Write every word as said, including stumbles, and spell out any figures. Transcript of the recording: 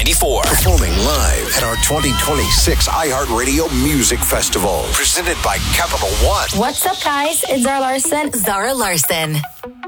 ninety-four. Performing live at our twenty twenty-six iHeartRadio Music Festival. Presented by Capital One. What's up, guys? It's Zara Larson. Zara Larson.